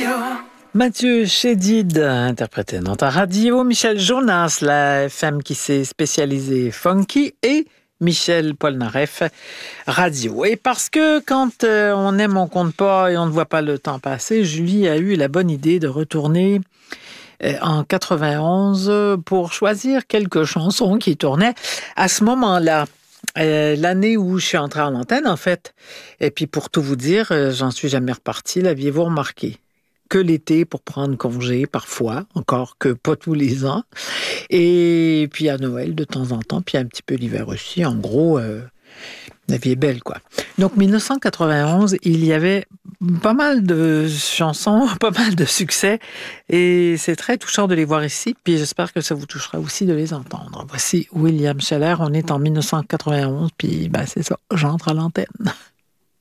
Mathieu Chédid interprétait dans ta radio, Michel Jonas, la femme qui s'est spécialisée funky, et Michel Polnareff, radio. Et parce que quand on aime, on compte pas et on ne voit pas le temps passer, Julie a eu la bonne idée de retourner en 91 pour choisir quelques chansons qui tournaient à ce moment-là. L'année où je suis entrée en antenne, en fait. Et puis, pour tout vous dire, j'en suis jamais repartie. L'aviez-vous remarqué? Que l'été pour prendre congé, parfois, encore que pas tous les ans. Et puis à Noël, de temps en temps, puis un petit peu l'hiver aussi. En gros, la vie est belle, quoi. Donc, 1991, il y avait pas mal de chansons, pas mal de succès. Et c'est très touchant de les voir ici. Puis j'espère que ça vous touchera aussi de les entendre. Voici William Scheller. On est en 1991, puis c'est ça, j'entre à l'antenne.